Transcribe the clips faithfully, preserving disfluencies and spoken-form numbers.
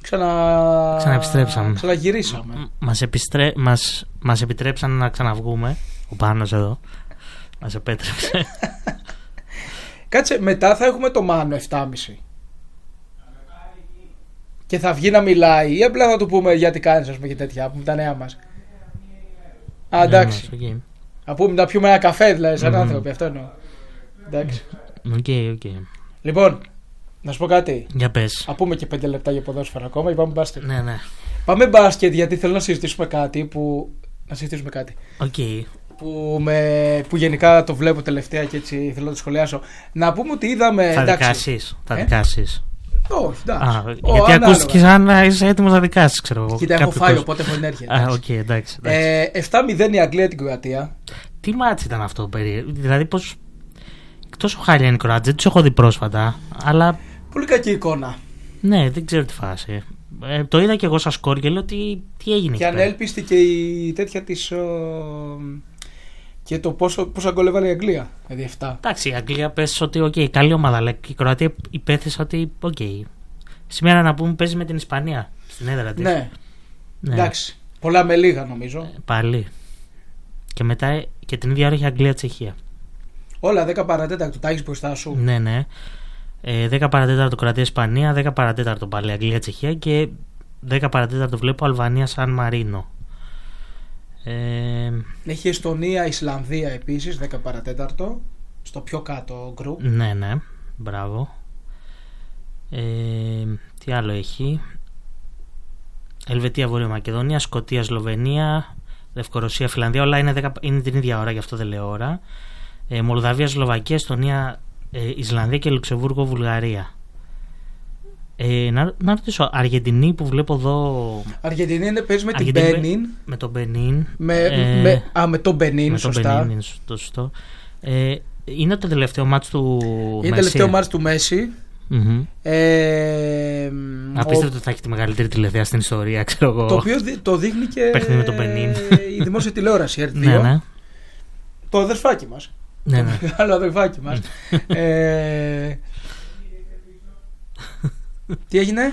Ξανα... Ξαναεπιστρέψαμε. Ξαναγυρίσαμε. Μας, επιστρέ... μας... μας επιτρέψαν να ξαναβγούμε. Ο Πάνος εδώ μας επέτρεψε. Κάτσε, μετά θα έχουμε το Μάνο επτά και μισή. Και θα βγει να μιλάει ή απλά θα του πούμε γιατί κάνεις, ας πούμε, και τέτοια, πούμε τα νέα μας. Α, εντάξει. Okay. Να πούμε να πιούμε ένα καφέ, δηλαδή, σαν mm. άνθρωποι, αυτό εννοώ. Εντάξει. Οκ, okay, οκ. Okay. Λοιπόν, να σου πω κάτι. Για πες. Α πούμε και πέντε λεπτά για ποδόσφαιρο ακόμα ή πάμε μπάσκετ. Ναι, ναι. Πάμε μπάσκετ γιατί θέλω να συζητήσουμε κάτι που. Να συζητήσουμε κάτι. Οκ. Okay. Που, με... που γενικά το βλέπω τελευταία και έτσι θέλω να το σχολιάσω. Να πούμε ότι είδαμε. Θα δικάσεις. Θα δικάσεις. Όχι, εντάξει. Α, γιατί ακούστηκε σαν να είσαι έτοιμος να δικάσεις, ξέρω εγώ. Κοίτα, έχω φάει, οπότε έχω ενέργεια. Α, οκ, εντάξει. επτά μηδέν η Αγγλία την Κροατία. Τι μάτσι ήταν αυτό, περί... δηλαδή πώς. Τόσο χάλια είναι η Κροατία, δεν τους έχω δει πρόσφατα, αλλά. Πολύ κακή εικόνα. Ναι, δεν ξέρω τι φάση. Ε, το είδα και εγώ σαν σκορ και λέω τι, τι έγινε. Και ανέλπιστη και η τέτοια της. Ο... Και το πόσο, πόσο γκολ έβαλε η Αγγλία. Δηλαδή επτά. Εντάξει, η Αγγλία πες ότι οκ, okay, καλή ομάδα, αλλά η Κροατία υπέθεσε ότι οκ. Okay. Σήμερα να πούμε παίζει με την Ισπανία στην έδρα της. Ναι. ναι. Εντάξει. Πολλά με λίγα νομίζω. Ε, πάλι. Και μετά και την ίδια ώρα έχει Αγγλία-Τσεχία. Όλα δέκα παρατέταρτο, τα έχεις μπροστά σου. Ναι, ναι. Ε, δέκα παρατέταρτο Κροατία-Ισπανία, δέκα παρατέταρτο πάλι Αγγλία-Τσεχία και δέκα παρατέταρτο βλέπω Αλβανία-Σαν Μαρίνο. Ε... Έχει Εστονία-Ισλανδία επίσης δέκα παρατέταρτο. Στο πιο κάτω γκρουπ. Ναι, ναι, μπράβο. ε, Τι άλλο έχει? Ελβετία-Βόρεια Μακεδονία, Σκωτία-Σλοβενία, Λευκορωσία-Φιλανδία. Όλα είναι, δέκα, είναι την ίδια ώρα, γι' αυτό δεν λέω ώρα. ε, Μολδαβία-Σλοβακία, Εστονία, ε, Ισλανδία και Λουξεμβούργο-Βουλγαρία. Ε, να, να ρωτήσω, Αργεντινή που βλέπω εδώ. Αργεντινή είναι, παίζει με την Μπενίν. Με τον Μπενίν. Με, ε, με, α, με τον Μπενίν, με σωστά. Τον Μπενίν, το σωστό. Ε, είναι το τελευταίο μάτς του Μέση. Είναι το τελευταίο μάτς του Μέση. Mm-hmm. Ε, Απίστευτο ότι θα έχει τη μεγαλύτερη τηλεθέα στην ιστορία, ξέρω εγώ. Το οποίο το δείχνει και με τον Μπενίν. Η δημόσια τηλεόραση ερ δύο. Ναι, ναι. Το αδερφάκι μας. Ναι, ναι. Το μεγάλο αδερφάκι μας. ε, Τι έγινε?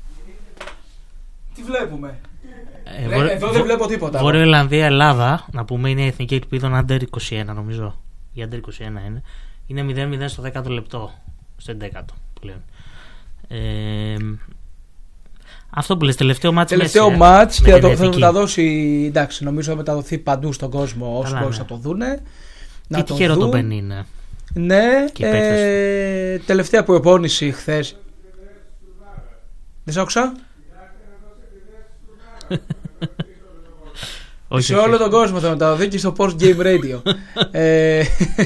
Τι βλέπουμε? Ε, Βορ... Εδώ δεν βλέπω τίποτα. Βόρειο Ιρλανδία, Ελλάδα, να πούμε, είναι η εθνική ελπίδα Under είκοσι ένα, νομίζω. Η Under είκοσι ένα είναι. Είναι μηδέν μηδέν στο δέκατο λεπτό. Στο έντεκατο πλέον. Ε, αυτό που λες, τελευταίο μάτς. Τελευταίο μάτς και θα το, θα το μεταδώσει. Εντάξει, νομίζω θα μεταδοθεί παντού στον κόσμο όσοι μπορούν να το δούνε. Τι τυχερό το Μπενίν είναι. Ναι, ε, τελευταία προπόνηση χθες. Δεν σ' άκουσα? Σε όλο τον κόσμο θα μεταδοθεί και στο Post Game Radio. ε,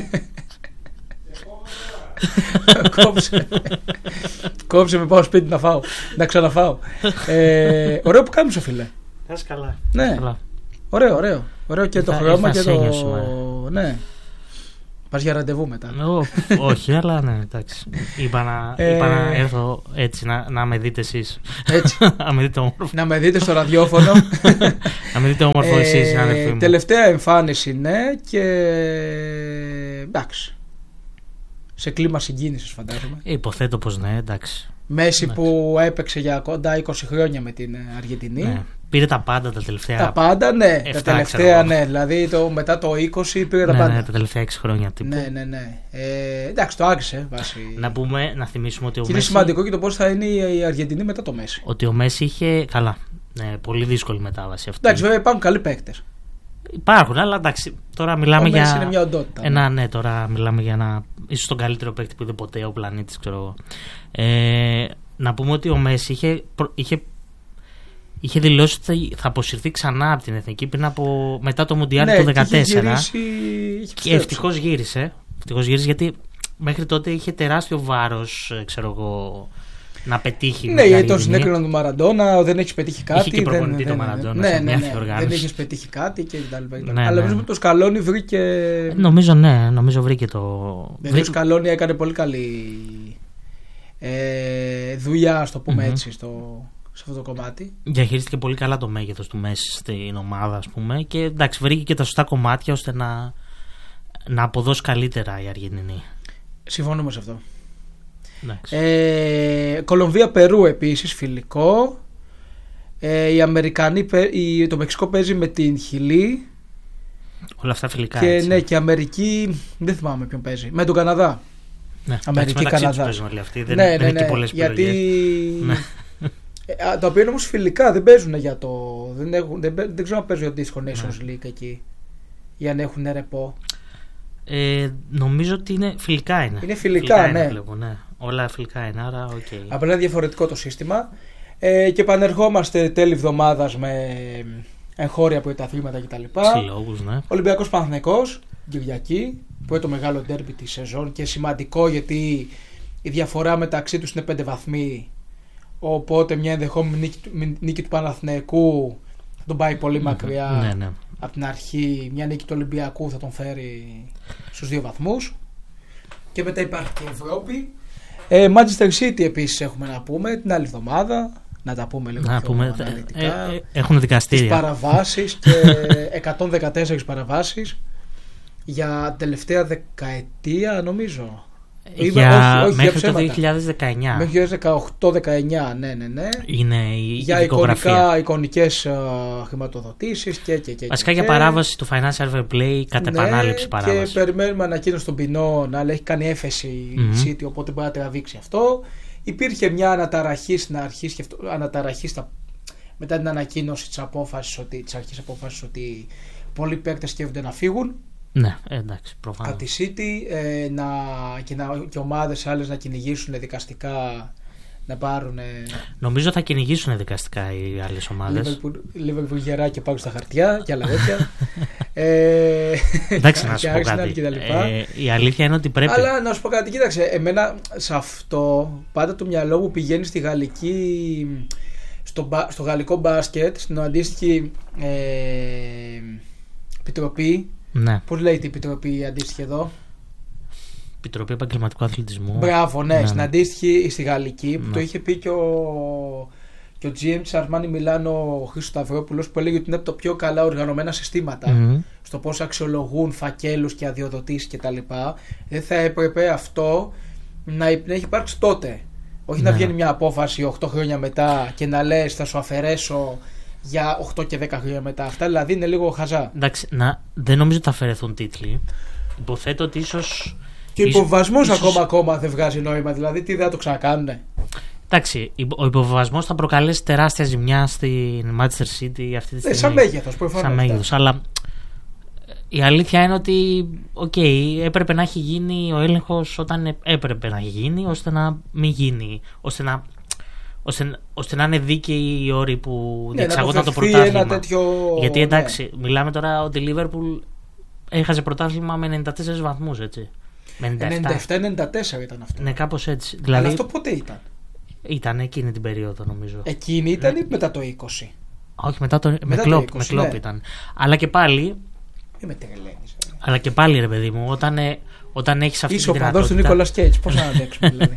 Κόψε. Κόψε με, πάω σπίτι να φάω. Να ξαναφάω. ε, Ωραίο που κάνεις, φίλε. Θες καλά. Ναι. Καλά. Ωραίο, ωραίο. Ωραίο και το χρώμα και το. Ναι. Πας για ραντεβού μετά. Όχι, αλλά ναι, εντάξει. Είπα να, είπα να έρθω έτσι, να, να με δείτε εσείς. Έτσι. να με δείτε όμορφο. Να με δείτε στο ραδιόφωνο. να με δείτε όμορφο ε, εσείς, αδερφοί μου. Τελευταία εμφάνιση, ναι, και εντάξει. Σε κλίμα συγκίνησης, φαντάζομαι. Υποθέτω πως ναι, εντάξει. Μέση εντάξει. που έπαιξε για κοντά είκοσι χρόνια με την Αργεντινή. Ναι. Πήρε τα πάντα τα τελευταία. Τα πάντα, ναι. εφτά, τα τελευταία, ναι. Δηλαδή το, μετά το είκοσι πήρε τα ναι, πάντα. Ναι, τα τελευταία έξι χρόνια τύπου. Ναι, ναι, ναι. Ε, εντάξει, το άρχισε βάσει. Να πούμε, να θυμίσουμε ότι ο και Μέση. Είναι σημαντικό και το πώς θα είναι η Αργεντινή μετά το Μέση. Ότι ο Μέση είχε. Καλά. Ναι, πολύ δύσκολη μετάβαση αυτή. Εντάξει, βέβαια υπάρχουν καλοί παίκτες. Υπάρχουν, αλλά εντάξει. Τώρα μιλάμε ο για. Μέση είναι μια οντότητα. Ένα, ναι, τώρα μιλάμε για ένα. Ίσως τον καλύτερο παίκτη που είδε ποτέ ο πλανήτης, ξέρω εγώ. Ε, να πούμε ότι ο Μέση είχε. είχε Είχε δηλώσει ότι θα αποσυρθεί ξανά από την εθνική πριν από, μετά το Μουντιάλ ναι, του δύο χιλιάδες δεκατέσσερα. Και, γυρίσει, και ευτυχώς γύρισε. Ευτυχώς γύρισε γιατί μέχρι τότε είχε τεράστιο βάρος, ξέρω εγώ, να πετύχει. Ναι, γιατί τον συνέκριναν τον Μαραντόνα, δεν έχει πετύχει κάτι. Είχε και προπονητή τον Μαραντόνα. Ναι, ναι, ναι, ναι, δεν έχει πετύχει κάτι και κτλ. Ναι, αλλά νομίζω ότι το Σκαλόνι βρήκε. Νομίζω, ναι, νομίζω βρήκε το. Δηλαδή ο Σκαλόνι έκανε πολύ καλή ε, δουλειά, α το πούμε mm-hmm. έτσι, στο. Σε αυτό το κομμάτι. Διαχειρίστηκε πολύ καλά το μέγεθος του Μέση στην ομάδα, ας πούμε, και εντάξει, βρήκε και τα σωστά κομμάτια ώστε να, να αποδώσει καλύτερα η Αργεντινή. Συμφωνούμε σε αυτό. Ε, Κολομβία-Περού επίσης φιλικό. Ε, οι Αμερικανοί, η, το Μεξικό παίζει με την Χιλή. Όλα αυτά φιλικά. Και, έτσι. ναι, και Αμερική, δεν θυμάμαι ποιον παίζει. Με τον Καναδά. Ναι, Αμερική, Καναδά. Παίζουν όλοι αυτοί. Δεν, ναι, δεν ναι, έχει ναι, και πολλές γιατί... ναι. ε, τα οποία είναι όμως φιλικά, δεν παίζουν για το. Δεν, έχουν, δεν, δεν ξέρω αν παίζουν για το Disco Nations ναι. League εκεί. Ή αν έχουν ρεπό. Ε, νομίζω ότι είναι φιλικά είναι. Είναι φιλικά, φιλικά ναι. Είναι, βλέπω, ναι. Όλα φιλικά είναι, άρα οκ. Okay. Απλά είναι διαφορετικό το σύστημα. Ε, και επανερχόμαστε τέλη εβδομάδας με εγχώρια πρωταθλήματα κτλ. Συλλόγους, ναι. Ολυμπιακός Παναθηναϊκός, Κυριακή, που είναι το μεγάλο ντέρμπι της σεζόν και σημαντικό γιατί η διαφορά μεταξύ τους είναι πέντε βαθμοί. Οπότε μια ενδεχόμενη νίκη, νίκη του Παναθηναϊκού θα τον πάει πολύ μακριά. Ναι, ναι. Από την αρχή, μια νίκη του Ολυμπιακού θα τον φέρει στους δύο βαθμούς. Και μετά υπάρχει και η Ευρώπη. Ε, Manchester City επίσης έχουμε να πούμε την άλλη εβδομάδα. Να τα πούμε λίγο να πιο πούμε, αναλυτικά. Ε, ε, έχουν δικαστήρια. Τις παραβάσεις και εκατόν δεκατέσσερις παραβάσεις για τελευταία δεκαετία νομίζω. Για, όχι, όχι, μέχρι για το δύο χιλιάδες δεκαεννιά. Μέχρι το δύο χιλιάδες δεκαοκτώ δεκαεννιά, ναι, ναι, ναι. Είναι η για εικονικά, εικονικές uh, χρηματοδοτήσεις και, και, και. Βασικά και, για παράβαση του Financial Fair Play κατά ναι, επανάληψη παράβαση. Και περιμένουμε ανακοίνωση των ποινών, αλλά έχει κάνει έφεση mm-hmm. η City, οπότε μπορεί να τραβήξει αυτό. Υπήρχε μια αναταραχή στην αρχή, σκεφτώ, αναταραχή στα, μετά την ανακοίνωση της απόφασης, ότι, της αρχής απόφασης ότι πολλοί παίκτες σκέφτονται να φύγουν. Ναι, εντάξει, προφανώς. Από τη City ε, να, και, να, και ομάδες άλλες να κυνηγήσουν δικαστικά, να πάρουν. Νομίζω θα κυνηγήσουν δικαστικά οι άλλες ομάδες. Liverpool γερά και πάρουν στα χαρτιά και άλλα τέτοια. ε, εντάξει, να σου πω κάτι. Ε, η αλήθεια είναι ότι πρέπει. Αλλά να σου πω κάτι, κοίταξε. Εμένα σε αυτό πάντα το μυαλό μου πηγαίνει στη γαλλική. Στο, στο γαλλικό μπάσκετ, στην αντίστοιχη ε, επιτροπή. Ναι. Πώς λέγεται η επιτροπή αντίστοιχη εδώ? Επιτροπή Επαγγελματικού Αθλητισμού. Μπράβο, ναι, ναι, στην αντίστοιχη στη γαλλική που ναι. το είχε πει και ο, και ο τζι εμ της Αρμάνι Μιλάνο, ο Χρήστος Σταυρόπουλος, που έλεγε ότι είναι από τα πιο καλά οργανωμένα συστήματα mm-hmm. στο πώς αξιολογούν φακέλους και αδειοδοτήσεις κτλ. Δεν θα έπρεπε αυτό να έχει υπάρξει τότε. Όχι ναι. να βγαίνει μια απόφαση οκτώ χρόνια μετά και να λες θα σου αφαιρέσω για οκτώ και δέκα χρόνια μετά. Αυτά δηλαδή είναι λίγο χαζά. Εντάξει, να, δεν νομίζω ότι θα αφαιρεθούν τίτλοι. Υποθέτω ότι ίσως. Και ο υποβασμός ίσως... ακόμα, ακόμα δεν βγάζει νόημα. Δηλαδή, τι δεν θα το ξανακάνουνε. Εντάξει, ο υποβασμός θα προκαλέσει τεράστια ζημιά στην Manchester City αυτή τη στιγμή. Ε, σαν μέγεθος, προφανώς. Σαν μέγεθος, αλλά η αλήθεια είναι ότι okay, έπρεπε να έχει γίνει ο έλεγχος όταν έπρεπε να έχει γίνει, ώστε να μην γίνει. Ώστε να. Ώστε, ώστε να είναι δίκαιοι οι όροι που ναι, διεξαγόταν το πρωτάθλημα. Τέτοιο... Γιατί εντάξει, ναι. μιλάμε τώρα ότι η Liverpool έχασε πρωτάθλημα με ενενήντα τέσσερις βαθμούς, έτσι. Με ενενήντα επτά ενενήντα τέσσερα ήταν αυτό. Ναι, κάπως έτσι. Δηλαδή, αλλά αυτό πότε ήταν? Ήταν εκείνη την περίοδο, νομίζω. Εκείνη ήταν ναι. ή μετά το είκοσι? Όχι, μετά το, μετά με, κλόπ, το είκοσι, με κλόπ ναι. ήταν. Αλλά και πάλι. Είμαι τρελαίνης. Αλλά και πάλι, ρε παιδί μου, όταν, όταν έχεις αυτή Είσαι τη δυνατότητα. Είσαι ο παδός του Νίκολας Κέιτς. Πώς να αντέξουμε, δηλαδή.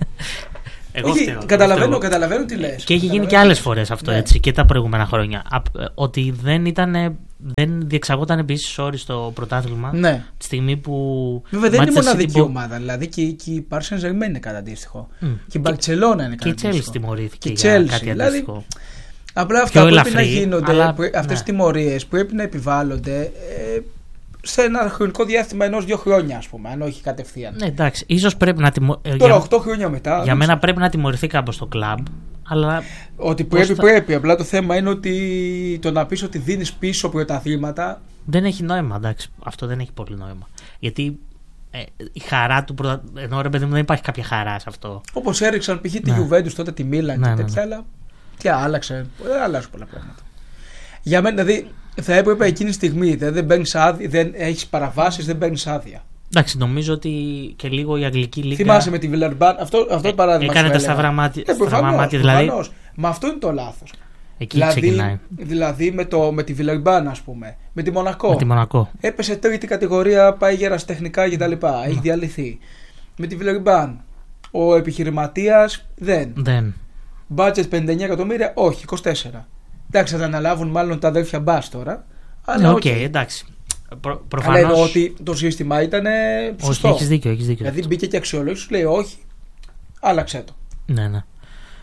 Εγώ όχι, φταίω, καταλαβαίνω, εγώ καταλαβαίνω τι λες. Και έχει γίνει και άλλες φορές αυτό ναι. έτσι και τα προηγούμενα χρόνια. Ότι δεν, ήταν, δεν διεξαγόταν επίσης όροι στο πρωτάθλημα ναι. τη στιγμή που. Βέβαια δεν είναι μοναδική που... ομάδα. Δηλαδή και, και η Paris Saint-Germain είναι κάτι αντίστοιχο. Mm. Και η Μπαρτσελόνα είναι κάτι αντίστοιχο. Και η Chelsea τιμωρήθηκε και για Chelsea, κάτι δηλαδή, αντίστοιχο. Απλά αυτά πρέπει ελαφρύ, να γίνονται. Αλλά, αυτές οι ναι. τιμωρίες πρέπει να επιβάλλονται. Ε, σε ένα χρονικό διάστημα ενός-δύο χρόνια, ας πούμε, αν όχι κατευθείαν. Ναι, εντάξει, ίσως πρέπει να τιμωρηθεί. Τώρα, οκτώ χρόνια μετά. Για μένα πρέπει να τιμωρηθεί κάπως το κλαμπ. Αλλά ότι πρέπει, θα... πρέπει. Απλά το θέμα είναι ότι το να πεις ότι δίνεις πίσω πρωταθλήματα. Δεν έχει νόημα, εντάξει. Αυτό δεν έχει πολύ νόημα. Γιατί ε, η χαρά του πρωταθλήματος. Ενώ ρε παιδί μου δεν υπάρχει κάποια χαρά σε αυτό. Όπως έριξαν π.χ. τη Juventus τότε, τη Μίλαν ναι, και τέτοια, ναι, ναι. αλλά. Τι άλλαξε. Δεν άλλαξε πολλά πράγματα. Για μένα, δηλαδή. Θα έπρεπε εκείνη τη στιγμή. Δεν, δεν παίρνεις άδεια, δεν έχεις παραβάσεις, δεν παίρνεις άδεια. Εντάξει, νομίζω ότι και λίγο η αγγλική λίγα. Θυμάσαι με τη Βιλερμπάν, αυτό, αυτό το παράδειγμα. Έκανε τα σταυρά μάτια. Ε, προφανώς, δηλαδή. Μα αυτό είναι το λάθος. Εκεί δηλαδή, ξεκινάει. Δηλαδή με, το, με τη Βιλερμπάν, ας πούμε. Με τη Μονακό. Με τη Μονακό. Έπεσε τρίτη κατηγορία, πάει γεραστεχνικά κτλ. Έχει διαλυθεί. Με τη Βιλερμπάν. Ο επιχειρηματίας δεν. Δεν. Μπάτζετ πενήντα εννέα εκατομμύρια, όχι, είκοσι τέσσερα. Εντάξει, θα τα αναλάβουν μάλλον τα αδέρφια Μπάς τώρα. Αλλά οκ, okay, okay, εντάξει. Προ, προφανώς... Αλλά εννοώ ότι το σύστημα ήταν σωστό. Όχι, έχεις δίκιο, έχεις δίκιο. Δηλαδή μπήκε και αξιολόγηση, σου λέει όχι, άλλαξε το. Ναι, ναι.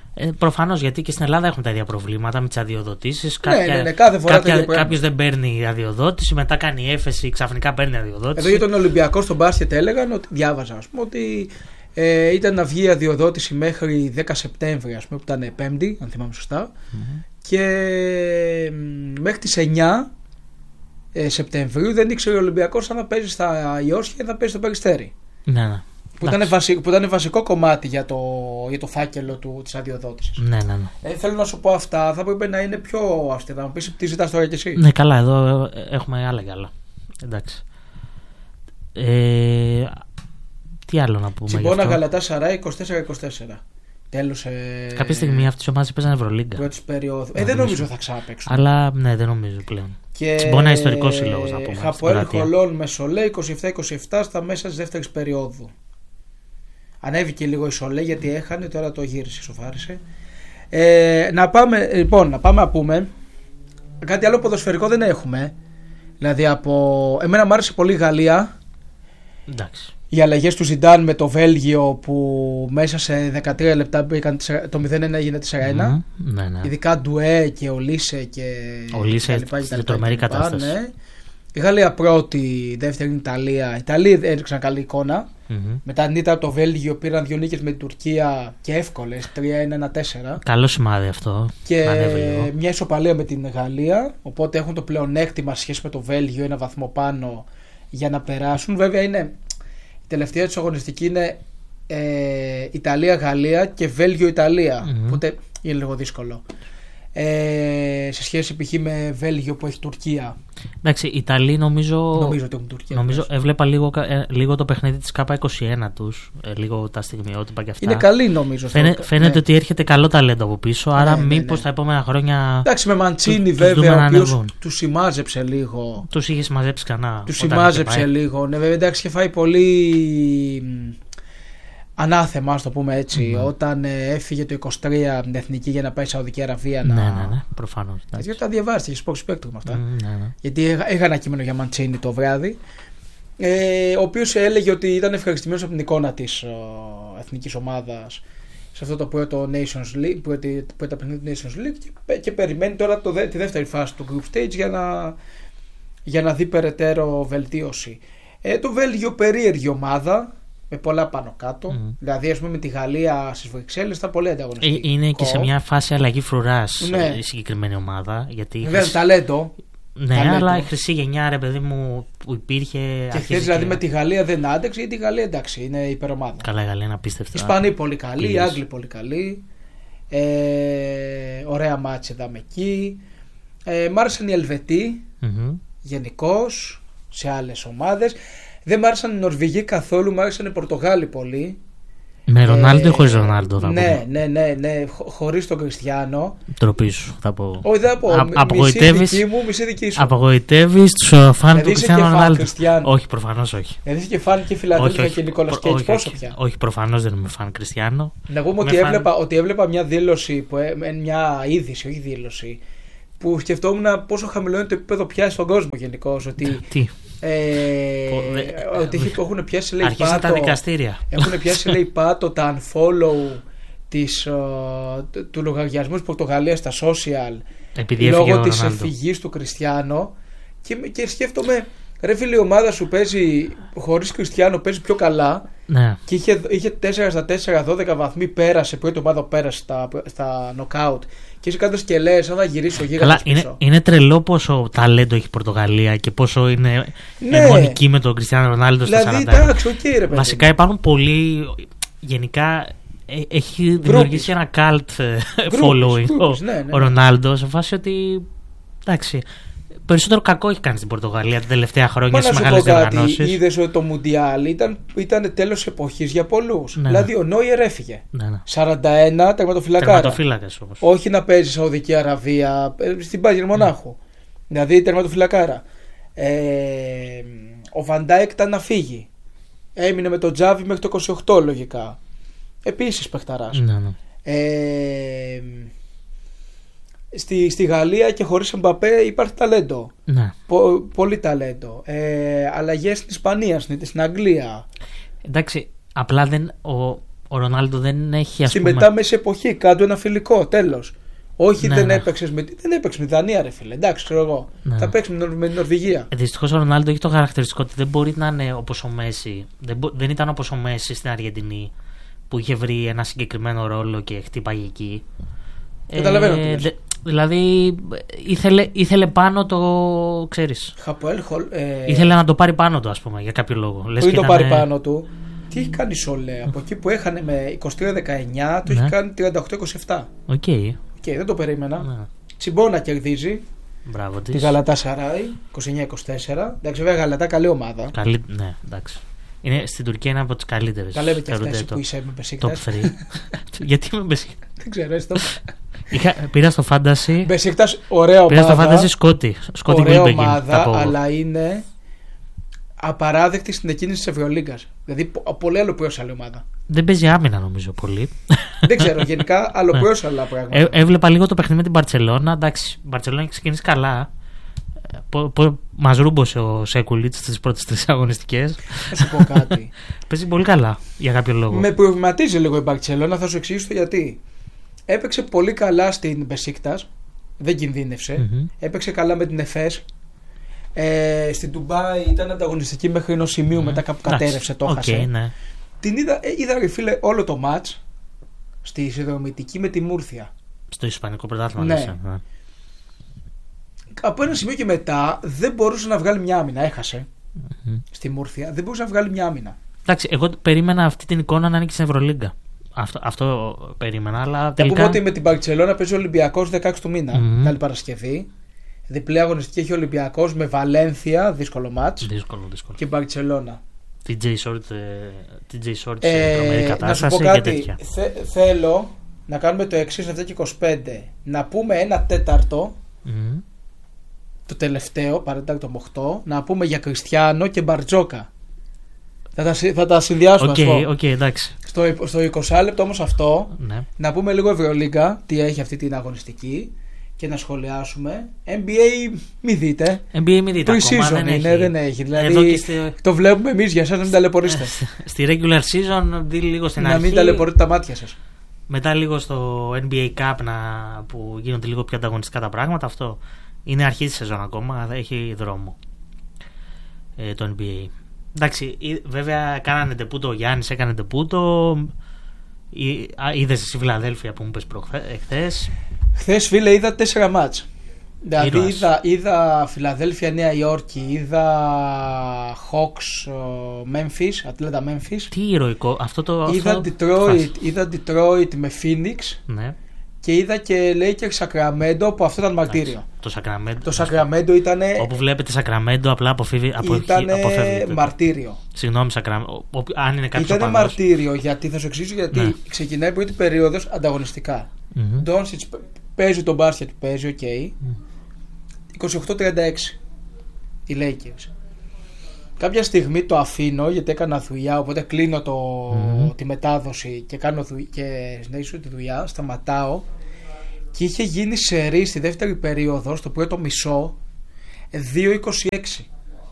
Ε, προφανώς, γιατί και στην Ελλάδα έχουν τα ίδια προβλήματα με τις αδειοδοτήσεις. Ναι, ναι, ναι, κάθε φορά κάποιος δεν παίρνει αδειοδότηση, μετά κάνει έφεση, ξαφνικά παίρνει αδειοδότηση. Εδώ για τον Ολυμπιακό στον μπάσκετ έλεγαν ότι διάβαζα, ας πούμε, ότι ε, ήταν να βγει αδειοδότηση μέχρι δέκα Σεπτέμβρη, ας πούμε, που ήταν Πέμπτη, αν θυμάμαι σωστά. Mm-hmm. Και ε, μέχρι τις εννιά ε, Σεπτεμβρίου δεν ήξερε ο Ολυμπιακός αν θα παίζει στα Ιώσια ή θα παίζει στο Περιστέρι. Ναι, ναι. Που ήταν, βασικό, που ήταν βασικό κομμάτι για το, για το φάκελο του, της αδειοδότησης. Ναι, ναι, ναι. Ε, θέλω να σου πω αυτά, θα πρέπει να είναι πιο αυστηρά. Να μου πεις τι ζητάς τώρα κι εσύ. Ναι, καλά, εδώ έχουμε άλλα κι άλλα. Εντάξει. Ε, τι άλλο να πούμε. Τσιμπόνα Γαλατάσαράι είκοσι τέσσερα είκοσι τέσσερα. Τέλος. Ε, Κάποια στιγμή αυτές οι ομάδες παίζαν Ευρωλίγκα. Πρώτης περίοδου. Ε, δεν νομίζω θα ξαναπαίξουν. Αλλά ναι, δεν νομίζω πλέον. Και Τσιμπόνα ιστορικός συλλόγος, να πούμε. Χαποέλ Χολόν με Σολέ είκοσι επτά είκοσι επτά στα μέσα της δεύτερης περίοδου. Ανέβηκε λίγο η Σολέ γιατί έχανε, τώρα το γύρισε, σοφάρισε. Ε, να πάμε, λοιπόν, να πάμε να πούμε. Κάτι άλλο ποδοσφαιρικό δεν έχουμε. Δηλαδή από. Εμένα μου άρεσε πολύ η Γαλλία. Εντάξει. Οι αλλαγές του Ζιντάν με το Βέλγιο που μέσα σε δεκατρία λεπτά μπήκαν το μηδέν ένα έγινε τέσσερα ένα. Mm, ναι, ναι. Ειδικά Ντουέ και ο Λίσε και. Ο Λίσε στην τρομερή κατάσταση. Ναι. Η Γαλλία πρώτη, δεύτερη είναι η Ιταλία. Οι Ιταλοί έδειξαν καλή εικόνα. Mm-hmm. Μετά την ήττα από το Βέλγιο πήραν δύο νίκες με την Τουρκία και εύκολες, τρία ένα ένα τέσσερα. Καλό σημάδι αυτό. Και μια ισοπαλία με την Γαλλία. Οπότε έχουν το πλεονέκτημα σχέση με το Βέλγιο, ένα βαθμό πάνω για να περάσουν. Βέβαια είναι. Η τελευταία της αγωνιστική είναι ε, Ιταλία-Γαλλία και Βέλγιο-Ιταλία. Mm-hmm. Οπότε είναι λίγο δύσκολο. Ε, σε σχέση π.χ. με Βέλγιο που έχει Τουρκία. Εντάξει, οι Ιταλοί νομίζω. Νομίζω ότι έχουν Τουρκία. Νομίζω έβλεπα λίγο, ε, λίγο το παιχνίδι της Κάπα είκοσι ένα τους. Ε, λίγο τα στιγμιότυπα και αυτά. Είναι καλή νομίζω. Φαίνε, φαίνεται ναι. ότι έρχεται καλό ταλέντο από πίσω. Άρα, ναι, μήπως ναι, ναι. τα επόμενα χρόνια. Εντάξει, με Μαντσίνη βέβαια, ο οποίος του σημάζεψε λίγο. Του είχε συμμαζέψει ξανά. Του σημάζεψε λίγο. Ναι, βέβαια, εντάξει, είχε φάει πολύ. Ανάθεμα, ας το πούμε έτσι, mm. όταν ε, έφυγε το είκοσι τρία από την εθνική για να πάει στη Σαουδική Αραβία. Να... Ναι, ναι, ναι, προφανώς. Γιατί τα διαβάζετε, έχει Sport Spectrum αυτά. Mm, ναι, ναι. Γιατί είχα ένα κείμενο για Μαντσίνη το βράδυ, ε, ο οποίος έλεγε ότι ήταν ευχαριστημένος από την εικόνα της ε, εθνικής ομάδας σε αυτό το πρώτο Nations League, που ήταν παιχνίδι του Nations League και, και περιμένει τώρα το, τη δεύτερη φάση του group stage για να, για να δει περαιτέρω βελτίωση. Ε, το Βέλγιο περίεργη ομάδα. Με πολλά πάνω κάτω. Mm. Δηλαδή, ας πούμε, με τη Γαλλία στις Βρυξέλλες ήταν πολύ ανταγωνιστική. Είναι και σε μια φάση αλλαγή φρουράς, ναι, η συγκεκριμένη ομάδα. Γιατί βέβαια, χρυσ... ταλέντο. Ναι, ταλέντο. Αλλά η χρυσή γενιά, ρε παιδί μου, που υπήρχε. Και χθες δηλαδή με τη Γαλλία δεν άντεξε, γιατί η Γαλλία εντάξει, είναι υπερομάδα. Καλά, η Γαλλία είναι απίστευτα. Οι Ισπανοί πολύ καλοί, οι Άγγλοι πολύ καλοί. Ε, ωραία μάτς είδαμε εκεί. Ε, μ' άρεσαν οι Ελβετοί mm-hmm. γενικώς σε άλλες ομάδες. Δεν μ' άρεσαν οι Νορβηγοί καθόλου, μ' άρεσαν οι Πορτογάλοι πολύ. Με Ρονάλντο ή χωρίς Ρονάλντο, θα πω. Ναι, ναι, ναι, ναι, χωρίς τον Κριστιάνο. Τροπή σου, θα πω. Όχι, δεν θα πω. Α, μισή δική μου, μισή δική σου. Απογοητεύεις τους φαν του Κριστιάνο Ρονάλντο. Όχι, προφανώς όχι. Δηλαδή είσαι και φαν και Φιλαδέλφια και Νικόλας Κέιτς, πόσο πια. Όχι, προφανώς δεν είμαι φαν Κριστιάνο. Να πούμε ότι έβλεπα, ότι έβλεπα μια δήλωση, μια είδηση, όχι δήλωση, που σκεφτόμουν πόσο χαμηλό είναι το επίπεδο πια στον κόσμο γενικώς. Ότι. Τι. Ε, ότι έχουν πιάσει, λέει, αρχίσαν τα δικαστήρια. Έχουν πιάσει, λέει, πάτο τα unfollow της, uh, του λογαριασμού της Πορτογαλίας στα social επειδή λόγω της εφηγής του Κριστιάνο και, και σκέφτομαι, ρε φίλε, η ομάδα σου παίζει χωρίς Κριστιάνο, παίζει πιο καλά, ναι, και είχε, είχε τέσσερα στα τέσσερα, δώδεκα βαθμοί, πέρασε, πρώτη ομάδα πέρασε στα, στα knockout. Και είσαι κάτω και λες, αν θα γυρίσει ο γίγαντας πίσω. Είναι, είναι τρελό πόσο ταλέντο έχει η Πορτογαλία και πόσο είναι ναι, αιμονική με τον Κριστιάνο Ρονάλντο στα δηλαδή, σαράντα. Εντάξει, okay, ρε παιδί. Βασικά υπάρχουν πολλοί. Γενικά έχει δημιουργήσει ένα cult following Groups, ναι, ναι, ναι. ο Ρονάλντο σε φάση ότι. Εντάξει. Περισσότερο κακό έχει κάνει στην Πορτογαλία τα τελευταία χρόνια στις μεγάλες διοργανώσεις. Είδες ότι το Μουντιάλ ήταν, ήταν τέλος εποχής για πολλούς. Ναι, δηλαδή ο Νόιερ έφυγε. Ναι, ναι. σαράντα ένα τερματοφυλακάρα. Τερματοφύλακας όμως. Όχι να παίζει Σαουδική Αραβία, στην Bayern Μονάχου. Mm. Δηλαδή τερματοφυλακάρα. Ε, ο Βαντάικ ήταν να φύγει. Έμεινε με τον Τζάβι μέχρι το είκοσι οκτώ λογικά. Επίσης παιχταράς. Ναι, ναι. Ε, Στη, στη Γαλλία και χωρίς Εμπαπέ υπάρχει ταλέντο. Ναι. Πο, πολύ ταλέντο. Ε, αλλαγές στην Ισπανία, στην, στην Αγγλία. Εντάξει, απλά δεν, ο, Ο Ρονάλντο δεν έχει, ας Στη πούμε... μετά μέση εποχή, κάτω ένα φιλικό, τέλος. Όχι, ναι, δεν, ναι. Έπαιξες με, δεν έπαιξε με τη Δανία, ρε φίλε. Εντάξει, ξέρω εγώ. Ναι. Θα παίξει με, με την Νορβηγία. Δυστυχώς ο Ρονάλντο έχει το χαρακτηριστικό ότι δεν μπορεί να είναι όπως ο Μέση. Δεν, μπο... δεν ήταν όπως ο Μέση στην Αργεντινή που είχε βρει ένα συγκεκριμένο ρόλο και χτύπαγε εκεί. Καταλαβαίνω τι ε, λες. δε... Δηλαδή ήθελε, ήθελε πάνω το. Ξέρεις. Χαποέλ, ε... Ήθελε να το πάρει πάνω του, ας πούμε, για κάποιο λόγο. Λες Πριν και το ήταν... πάρει πάνω του, τι έχει κάνει Σολέ. Από εκεί που έχανε με είκοσι τρία δεκαεννιά, το ναι. έχει κάνει τριάντα οκτώ είκοσι επτά. Οκ. Okay. Okay, δεν το περίμενα. Ναι. Τσιμπόνα κερδίζει. Μπράβο της. Τη Γαλατά Σαράι, είκοσι εννιά είκοσι τέσσερα. Εντάξει, βέβαια Γαλατά καλή ομάδα. Καλή... Ναι, εντάξει. Είναι, στην Τουρκία είναι από τις καλύτερες. Τα λέμε και αυτές που είσαι με Μπεσίκτας. Top τρία. Γιατί με Μπεσίκτας? Δεν ξέρω, έστω. Είχα, πήρα στο Fantasy. Μπεσίκτας, ωραία ομάδα. Πήρα στο Fantasy Σκότι. Σκότι ωραία Γουίλμπεγγιν, ομάδα, αλλά είναι απαράδεκτη στην εκκίνηση της Ευρωλίγκας. Δηλαδή, πολύ αλλοπρόσαλη ομάδα. Δεν παίζει άμυνα, νομίζω πολύ. Δεν ξέρω, γενικά αλλοπρόσαλα πράγματα. Ε, έβλεπα λίγο το παιχνίδι με την Μπαρτσελώνα. Εντάξει, η Μπαρτσελώνα έχει ξεκινήσει καλά. Μας ρούμπωσε ο Σέκουλιτς στις πρώτες τρεις αγωνιστικές. Θα σου πω κάτι. Παίζει πολύ καλά για κάποιο λόγο. Με προβληματίζει λίγο η Μπαρτσελώνα, θα σου εξηγήσω το γιατί. Έπαιξε πολύ καλά στην Μπεσίκτας, δεν κινδύνευσε. Mm-hmm. Έπαιξε καλά με την Εφές. Ε, στην Ντουμπάι ήταν ανταγωνιστική μέχρι ενός σημείου, mm-hmm. μετά κάπου κατέρευσε, το έχασε. Okay, ναι. Την είδα, είδα ρε φίλε όλο το μάτς στη συνδρομητική με τη Μούρθια. Στο Ισπανικό πρωτάθλημα. Ναι. Λες, ναι. Από ένα σημείο και μετά δεν μπορούσε να βγάλει μια άμυνα. Έχασε mm-hmm. στη Μούρθια, δεν μπορούσε να βγάλει μια άμυνα. Εντάξει, εγώ περίμενα αυτή την εικόνα να είναι και στην Ευρωλίγκα. Αυτό, αυτό περίμενα, αλλά τελικά... Θα πούμε ότι με την Μπαρτσελώνα παίζει ο Ολυμπιακός δεκαέξι του μήνα, mm-hmm. την άλλη Παρασκευή. Διπλή αγωνιστική έχει ο Ολυμπιακός με Βαλένθια, δύσκολο μάτς. Δύσκολο, δύσκολο. Και Μπαρτσελώνα. Την Τζέι Short σε ε, τρομερή κατάσταση να σου πω κάτι, και τέτοια. Θε, θέλω να κάνουμε το εξής, επτά και είκοσι πέντε. Να πούμε ένα τέταρτο, Mm-hmm. το τελευταίο, παρεντάκτο με οκτώ, να πούμε για Κριστιάνο και Μπαρτζόκα. Θα τα, θα τα συνδυάσουμε. Okay, okay, εντάξει. Στο, στο είκοσι λεπτό όμως αυτό, ναι. να πούμε λίγο Ευρωλίγκα, τι έχει αυτή την αγωνιστική και να σχολιάσουμε. N B A μη δείτε. N B A μη δείτε. Pre-season δεν είναι, έχει. δεν έχει. Δηλαδή στη... το βλέπουμε εμείς για εσάς να μην ταλαιπωρήσετε. Στη regular season δει λίγο στην να αρχή. Να μην ταλαιπωρείτε τα μάτια σας. Μετά λίγο στο N B A Cup να, που γίνονται λίγο πιο ανταγωνιστικά τα πράγματα. Αυτό είναι αρχή της σεζόν ακόμα. Έχει δρόμο ε, το N B A. Εντάξει, βέβαια κάνανε τεπούτο, ο Γιάννης έκανε τεπούτο. Είδες εσύ Φιλαδέλφια που μου είπες εχθές? Χθες φίλε είδα τέσσερα μάτς. Δηλαδή είδα, είδα Φιλαδέλφια Νέα Υόρκη, είδα Hawks Memphis, Ατλάντα Memphis. Τι ηρωικό αυτό το. Είδα, αυτό Detroit, είδα Detroit με Phoenix. Ναι. Και είδα και Lakers Sacramento που αυτό ήταν μαρτύριο. Το Sacramento. Το Sacramento ήταν. Όπου βλέπετε Sacramento απλά αποφεύγει. Ήταν μαρτύριο. Συγγνώμη, Sacramento. Αν είναι κάποιο. Ήταν μαρτύριο γιατί θα σου εξηγήσω γιατί ναι. ξεκινάει η πρώτη περίοδος ανταγωνιστικά. Ντόνσιτς mm-hmm. παίζει τον μπάσκετ, παίζει, οκ. Okay. Mm. είκοσι οκτώ τριάντα έξι οι Lakers. Κάποια στιγμή το αφήνω γιατί έκανα δουλειά, οπότε κλείνω το, mm. τη μετάδοση και, κάνω δου, και συνέχιζω τη δουλειά, σταματάω και είχε γίνει σερί στη δεύτερη περίοδο, στο πρώτο μισό, δύο είκοσι έξι.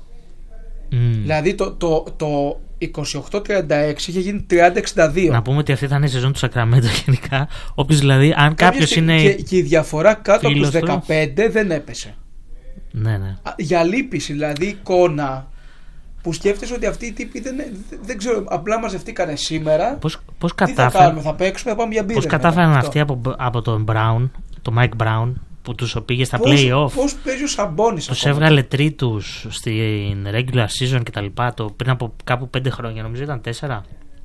Mm. Δηλαδή το, το, το είκοσι οκτώ τριάντα έξι είχε γίνει τριάντα εξήντα δύο. Να πούμε ότι αυτή ήταν η σεζόν του Sacramento γενικά. Όποιος δηλαδή, αν κάποιος είναι. Και, και η διαφορά κάτω από τους δεκαπέντε του... δεν έπεσε. Ναι, ναι. Για λύπηση, δηλαδή εικόνα που σκέφτεσαι ότι αυτοί οι τύποι δεν, δεν ξέρω, απλά μαζευτήκανε σήμερα. Πώς, πώς τι θα κάνουμε, θα παίξουμε, θα πάμε για μπύρες. Πώς κατάφεραν αυτοί από, από τον Brown, τον Mike Brown, που τους πήγε στα πώς, play-off. Πώς παίζει ο Σαμπόνις? Τους έβγαλε τρίτους στην regular season και τα λοιπά, το, πριν από κάπου πέντε χρόνια, νομίζω ήταν τέσσερα.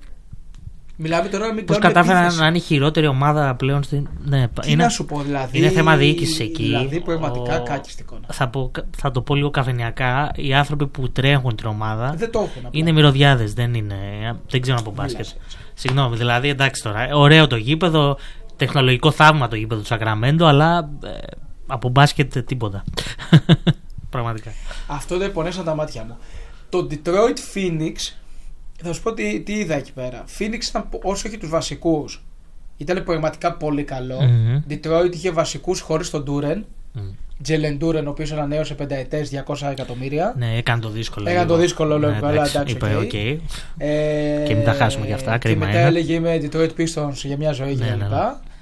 Μιλάμε τώρα να μην πώς κατάφεραν να είναι η χειρότερη ομάδα πλέον στην. Ναι, τι είναι, να σου πω, δηλαδή. Είναι θέμα διοίκησης εκεί. Δηλαδή, πραγματικά ο... κάκιστη εικόνα. Θα, θα το πω λίγο καφενιακά. Οι άνθρωποι που τρέχουν την ομάδα δεν το έχουν, είναι μυρωδιάδες, δεν είναι. Δεν ξέρω από μπάσκετ. Συγγνώμη, δηλαδή εντάξει τώρα. Ωραίο το γήπεδο. Τεχνολογικό θαύμα το γήπεδο του Σακραμέντο, αλλά ε, από μπάσκετ τίποτα. Πραγματικά. Αυτό δεν πονέσαν τα μάτια μου. Το Detroit Phoenix. Θα σου πω τι, τι είδα εκεί πέρα. Phoenix ήταν, όσο έχει τους βασικούς, ήταν πραγματικά πολύ καλό. Mm-hmm. Detroit είχε βασικούς χωρίς τον Duren. Mm. Τζελεντούρεν, ο οποίος ανανέωσε πενταετές διακόσια εκατομμύρια. Ναι, έκανε το δύσκολο. Έκανε το δύσκολο, λέω, ναι, αλλά εντάξει, είπε, okay. Okay. Ε, και μην τα χάσουμε κι αυτά, κρίμα και μετά είναι. έλεγε είμαι Detroit Pistons για μια ζωή ναι, κλπ. Ναι, ναι.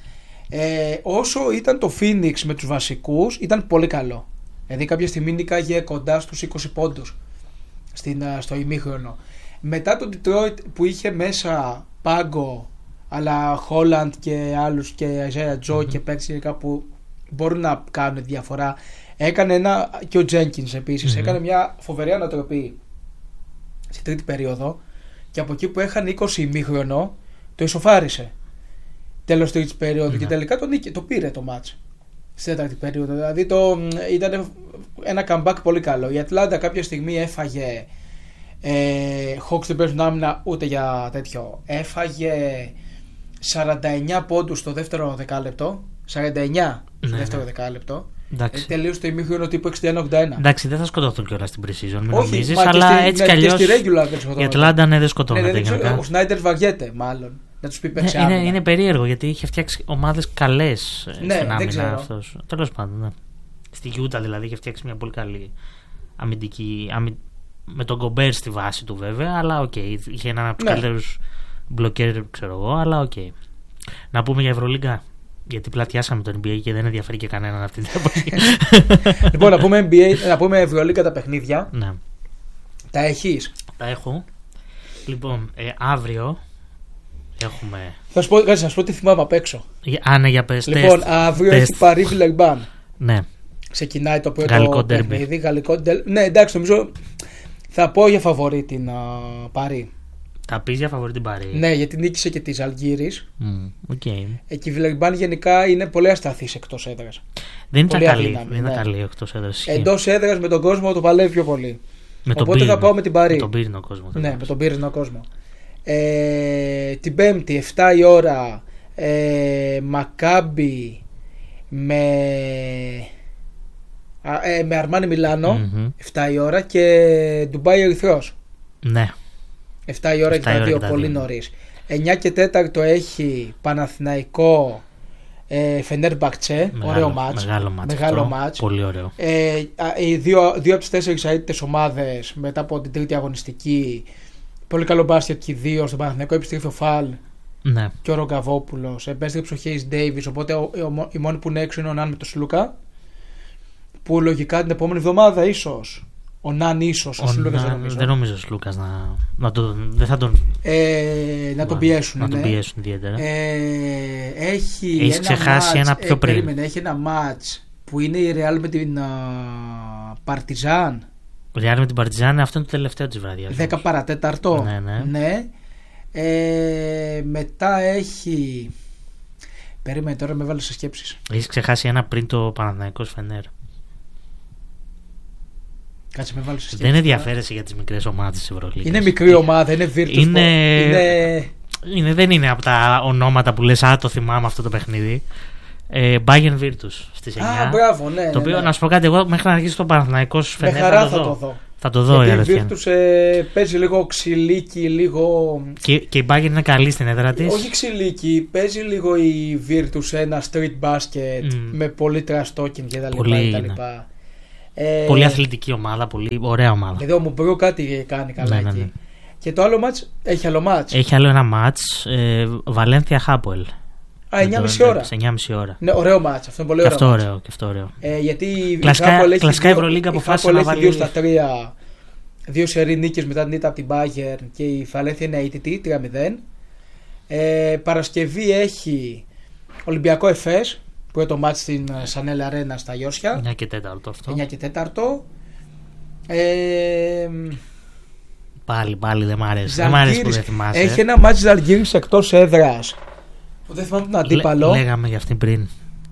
Ε, όσο ήταν το Phoenix με τους βασικούς, ήταν πολύ καλό. Δηλαδή κάποια στιγμή νίκαγε κοντά στους είκοσι πόντους στην, στο ημίχρονο. Μετά το Detroit που είχε μέσα πάγκο, αλλά Holland και άλλους και Isaiah Joe mm-hmm. και παίκτες γενικά που μπορούν να κάνουν διαφορά, έκανε ένα, και ο Jenkins επίσης, mm-hmm. έκανε μια φοβερή ανατροπή στην τρίτη περίοδο και από εκεί που έχανε είκοσι ημίχρονο το ισοφάρισε τέλος τρίτης περίοδου mm-hmm. και τελικά το, νίκη, το πήρε το μάτς στην τέταρτη περίοδο. Δηλαδή το, ήταν ένα comeback πολύ καλό. Η Ατλάντα κάποια στιγμή έφαγε ε, Hawks δεν παίζουν άμυνα ούτε για τέτοιο, έφαγε σαράντα εννιά πόντους στο δεύτερο δεκάλεπτο, σαράντα εννιά στο ναι, δεύτερο ναι. δεκάλεπτο. Ε, τελείωσε το ημίχρονο τύπου εξήντα ένα ογδόντα ένα. Εντάξει, δεν θα σκοτώθουν κιόλα στην pre-season, μην όχι, νομίζεις, αλλά στη, έτσι κι αλλιώς η Ατλάντα ναι, δεν σκοτώνεται. Ναι, ναι, ο Σνάιντερ βαριέται μάλλον να τους πει παίξει ναι, άμυνα. Είναι, είναι περίεργο γιατί είχε φτιάξει ομάδες καλές ναι, στην άμυνα αυτός. Τέλος πάντων, ναι. Στη Γιούτα δηλαδή είχε φτιάξει μια πολύ καλή αμυντική. Αμυ... με τον Γκομπέρ στη βάση του βέβαια, αλλά οκ. Okay, είχε έναν από τους ναι. καλύτερους μπλοκέρ, ξέρω εγώ, αλλά οκ. Okay. Να πούμε για Ευρωλίγκα. Γιατί πλατιάσαμε το N B A και δεν ενδιαφέρει και κανέναν αυτή την εποχή. Λοιπόν, να πούμε N B A, να πούμε Ευρωλίγκα τα παιχνίδια. Ναι. Τα έχεις? Τα έχω. Λοιπόν, ε, αύριο έχουμε. Θα σου πω, θα σας πω τι θυμάμαι απ' έξω. Α, ναι, για πες. Λοιπόν, τεστ, αύριο τεστ. έχει Παρί Βιλερμπάν. Ναι. Ξεκινάει το πρώτο γαλλικό παιχνίδι. Γαλλικό ντέρμπι. Ναι, εντάξει, νομίζω θα πω για φαβορί την uh, Παρί. Θα πεις για φαβορί την Παρί. Ναι, γιατί νίκησε και τη Ζαλγκίρις. Mm, okay. Εκεί η Βιλερμπάν γενικά είναι πολύ ασταθής εκτός έδρας. Δεν ήταν καλή, αδύναμη, δεν ήταν ναι. καλή εκτός έδρας. Εντός έδρας με τον κόσμο το παλεύει πιο πολύ. Με Οπότε τον θα πάω με την Παρί. Με τον πύρινο κόσμο. Ναι, με τον πύρινο κόσμο. Ε, την Πέμπτη, εφτά η ώρα, ε, Μακάμπι με, ε, με Αρμάνι Μιλάνο, mm-hmm. εφτά η ώρα, και Ντουμπάι Ερυθρός. Ναι. εφτά η ώρα και τα δύο, πολύ νωρίς. εννιά και τέταρτο έχει Παναθηναϊκό ε, Φενέρμπαχτσε, ωραίο μάτς. Μεγάλο μάτς. Μεγάλο μάτς. Πολύ ωραίο. Ε, οι δύο, δύο από τις τέσσερις αίτητες ομάδες μετά από την τρίτη αγωνιστική. Πολύ καλό μπάσκετ και οι δύο. Στον Παναθηναϊκό επιστρέφει ο Φαλ ναι. και ο Ρογκαβόπουλος. Επέστρεψε ο Χέις Ντέιβις. Οπότε ο, ο, οι μόνοι που είναι έξω είναι ο Ναν με τον Σλούκα. Που λογικά την επόμενη εβδομάδα ίσως. Ο Ναν ίσως. Ο, ο Σλούκας δεν νομίζω. Δεν νομίζω ο Σλούκας να, να, το, δεν θα τον, ε, να τον πιέσουν. Να ναι. τον πιέσουν ιδιαίτερα. Ε, έχει Έχεις ένα ξεχάσει μάτς, ένα πιο ε, πριν. Περίμενε, έχει ένα μάτς που είναι η Ρεάλ με την Παρτιζάν. Η Ρεάλ με την Παρτιζάν, αυτό είναι το τελευταίο της βραδιάς. δέκα παρατέταρτο. Ναι, ναι. ναι. Ε, μετά έχει. Περίμενε, τώρα με βάλε σε σκέψεις. Έχεις ξεχάσει ένα πριν το Παναθηναϊκός Φενέρ. Κάτσε με βάλε σε σκέψεις. Δεν ενδιαφέρεσαι για τις μικρές ομάδες της Ευρωλίγας. Είναι μικρή ομάδα, είναι Virtus. Είναι... είναι... είναι... Δεν είναι από τα ονόματα που λες, α, το θυμάμαι αυτό το παιχνίδι. Ε, Bayern Virtus στις εννιά. Α, μπράβο, ναι. Το οποίο, ναι, ναι. να σου πω κάτι, εγώ μέχρι να αρχίσει το Παναθηναϊκός Φενέρ. Με χαρά θα, θα το το δω. δω. Θα το δω, η αλήθεια. Η Virtus ε, παίζει λίγο ξυλίκι, λίγο. Και, και η Bayern είναι καλή στην έδρα της. Όχι ξυλίκι, παίζει λίγο η Virtus ένα street basket mm. με πολύ trash talking και τα λοιπά. Ε, πολύ αθλητική ομάδα, πολύ ωραία ομάδα. Δηλαδή ο Μουμπρού κάτι κάνει καλά ναι, εκεί. Ναι, ναι. Και το άλλο μάτς, έχει άλλο μάτς. Έχει άλλο ένα μάτς, ε, Βαλένθια Χάπολ. Α, εννιά και μισή ώρα. εννιά και μισή ώρα. Ναι, ωραίο μάτς, αυτό είναι πολύ ωραίο. Και αυτό ωραίο, και αυτό ωραίο. Ε, γιατί κλασικά, η Χάπολ έχει κλασικά Ευρωλίγκα αποφάσισε να βάλει δύο στα τρία, δύο σερί νίκες μετά την ήττα από την Bayern και η Βαλένθια είναι αίτητη, τρία μηδέν. Ε, Παρασκευή έχει Ολυμπιακό Εφές, που είναι το μάτς στην Σανέλ Αρένα στα Γιώσια. εννιά και τέταρτο αυτό. εννιά και τέταρτο. Ε, πάλι, πάλι δεν μ' αρέσει. Δεν μ' αρέσει που δεν θυμάσαι. Έχει ένα μάτς Ζαλγκίρις εκτός έδρας. Που δεν θυμάμαι τον αντίπαλο. Λέ, λέγαμε για αυτήν πριν.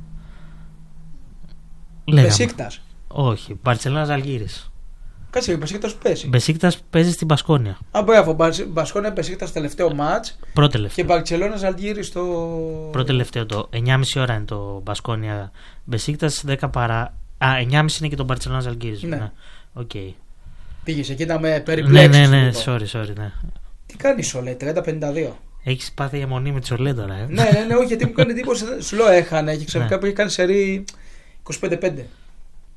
Μπεσίκτας. Όχι, Μπαρτσελόνα Ζαλγκίρις. Κάτσε, η Μπεσίκτας που παίζει. Μπεσίκτας παίζει στην Μπασκόνια. Α, μπράβο, Μπασκόνια Μπεσίκτας τελευταίο μάτς. Πρώτο τελευταίο. Και Μπαρτσελόνα Ζαλγκίρις στο. Πρώτο τελευταίο. Το εννιά και μισή ώρα είναι το Μπασκόνια Μπεσίκτας, δέκα παρά. Α, εννιά και μισή είναι και το Μπαρτσελόνα Ζαλγκίρις. Ναι. ναι. Okay. Πήγες εκεί να με περιπλέξεις. Ναι, ναι, ναι, sorry, sorry, ναι. Τι κάνει ο Σολέ, τριάντα πενήντα δύο. Έχεις πάθει αιμονή με τη Σολέ τώρα, ε. ναι, ναι, ναι, όχι, γιατί μου κάνει εντύπωση. Σου λέω έχανε και ξαφνικά ναι. πήγε κάνει σερί είκοσι πέντε πέντε.